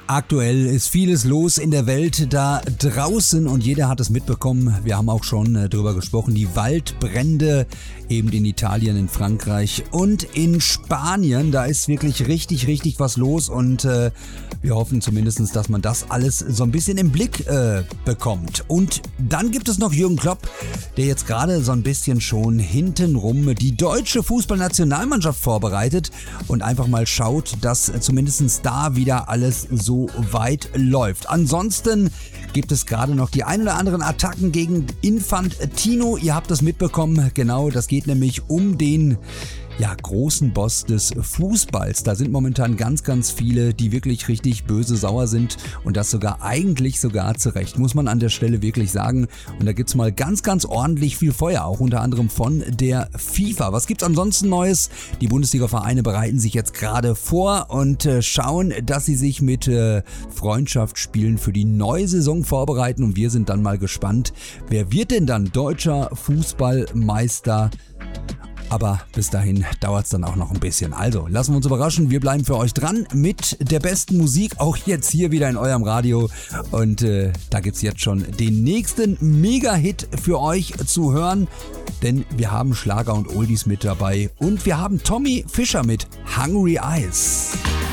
Aktuell ist vieles los in der Welt da draußen und jeder hat es mitbekommen. Wir haben auch schon drüber gesprochen. Die Waldbrände eben in Italien, in Frankreich und in Spanien. Da ist wirklich richtig was los und wir hoffen zumindest, dass man das alles so ein bisschen im Blick bekommt. Und dann gibt es noch Jürgen Klopp, der jetzt gerade so ein bisschen schon hintenrum die deutsche Fußballnationalmannschaft vorbereitet und einfach mal schaut, dass zumindest da wieder alles so weit läuft. Ansonsten gibt es gerade noch die ein oder anderen Attacken gegen Infantino. Ihr habt das mitbekommen, genau, das geht nämlich um den großen Boss des Fußballs. Da sind momentan ganz viele, die wirklich richtig böse sauer sind und das eigentlich sogar zu Recht, muss man an der Stelle wirklich sagen. Und da gibt's mal ganz ordentlich viel Feuer, auch unter anderem von der FIFA. Was gibt's ansonsten Neues? Die Bundesliga-Vereine bereiten sich jetzt gerade vor und schauen, dass sie sich mit Freundschaftsspielen für die neue Saison vorbereiten und wir sind dann mal gespannt, wer wird denn dann deutscher Fußballmeister? Aber bis dahin dauert es dann auch noch ein bisschen. Also, lassen wir uns überraschen. Wir bleiben für euch dran mit der besten Musik, auch jetzt hier wieder in eurem Radio. Und da gibt's jetzt schon den nächsten Mega-Hit für euch zu hören. Denn wir haben Schlager und Oldies mit dabei. Und wir haben Tommy Fischer mit Hungry Eyes.